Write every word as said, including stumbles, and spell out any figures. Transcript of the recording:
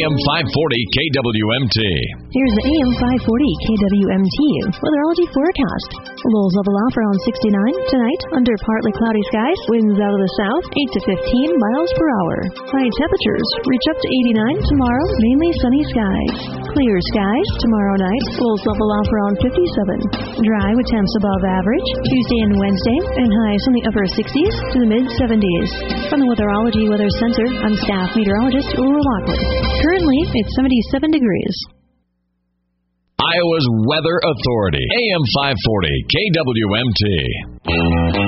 M five forty K W M T. Here's the A M five forty K W M T weatherology forecast. Lows level off around sixty-nine. Tonight, under partly cloudy skies, winds out of the south, eight to fifteen miles per hour. High temperatures reach up to eighty-nine. Tomorrow, mainly sunny skies. Clear skies tomorrow night. Lows level off around fifty-seven. Dry with temps above average. Tuesday and Wednesday, and highs from the upper sixties to the mid seventies. From the Weatherology Weather Center, I'm staff meteorologist Ulrich Lockwood. Currently, it's seventy-seven degrees. Iowa's Weather Authority, A M five forty K W M T.